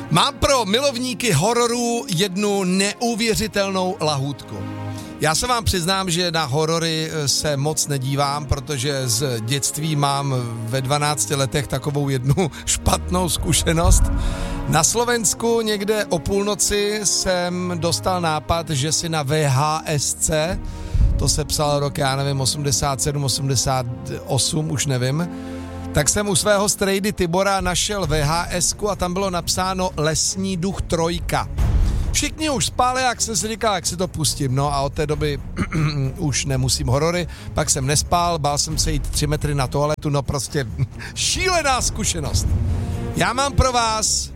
Mám pro milovníky hororů jednu neuvěřitelnou lahůdku. Já se vám přiznám, že na horory se moc nedívám, protože z dětství mám ve 12 letech takovou jednu špatnou zkušenost. Na Slovensku někde o půlnoci jsem dostal nápad, že si na VHSC, to se psal rok, já nevím, 87, 88, už nevím, tak jsem u svého strejdy Tibora našel VHSku a tam bylo napsáno Lesní duch 3. Všichni už spali, jak jsem si říkal, jak si to pustím. No a od té doby už nemusím horory, pak jsem nespal, bál jsem se jít 3 metry na toaletu, no prostě šílená zkušenost. Já mám pro vás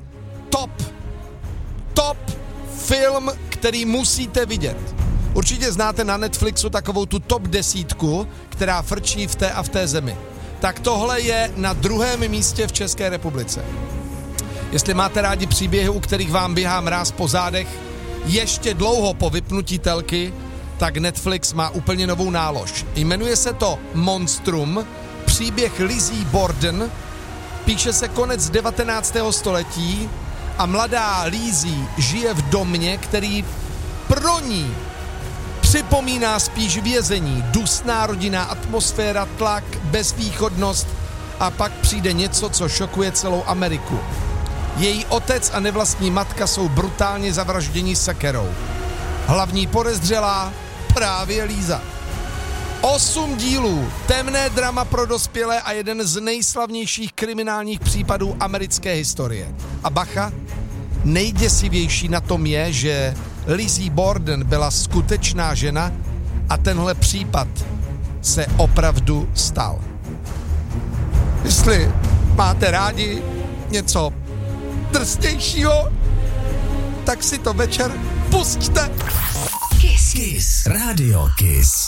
top film, který musíte vidět. Určitě znáte na Netflixu takovou tu top 10, která frčí v té a v té zemi. Tak tohle je na 2. místě v České republice. Jestli máte rádi příběhy, u kterých vám běhá mráz po zádech ještě dlouho po vypnutí telky, tak Netflix má úplně novou nálož. Jmenuje se to Monstrum, příběh Lizzie Borden, píše se konec 19. století a mladá Lizzie žije v domě, který pro ní připomíná spíš vězení, dusná rodinná atmosféra, tlak, bezvýchodnost a pak přijde něco, co šokuje celou Ameriku. Její otec a nevlastní matka jsou brutálně zavražděni sekerou. Hlavní podezřelá právě Líza. 8 dílů, temné drama pro dospělé a jeden z nejslavnějších kriminálních případů americké historie. A bacha, nejděsivější na tom je, že Lizzie Borden byla skutečná žena a tenhle případ se opravdu stal. Jestli máte rádi něco drsnějšího, tak si to večer pusťte. Kiss. Kiss. Radio Kiss.